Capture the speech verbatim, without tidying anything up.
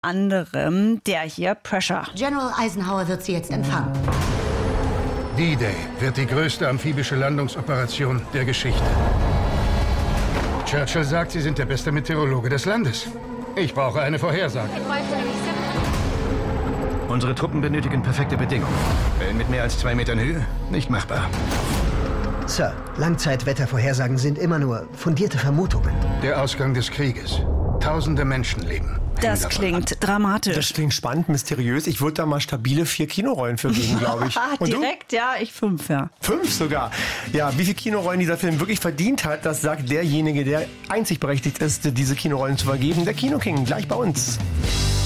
anderem der hier, Pressure. General Eisenhower wird sie jetzt empfangen. D-Day wird die größte amphibische Landungsoperation der Geschichte. Churchill sagt, Sie sind der beste Meteorologe des Landes. Ich brauche eine Vorhersage. Unsere Truppen benötigen perfekte Bedingungen. Wellen mit mehr als zwei Metern Höhe? Nicht machbar. Sir, Langzeitwettervorhersagen sind immer nur fundierte Vermutungen. Der Ausgang des Krieges. Tausende Menschenleben. Das klingt dramatisch. Das klingt spannend, mysteriös. Ich würde da mal stabile vier Kinorollen für geben, glaube ich. Und Direkt, du? ja, ich fünf, ja. Fünf sogar. Ja, wie viele Kinorollen dieser Film wirklich verdient hat, das sagt derjenige, der einzig berechtigt ist, diese Kinorollen zu vergeben. Der Kino King, gleich bei uns.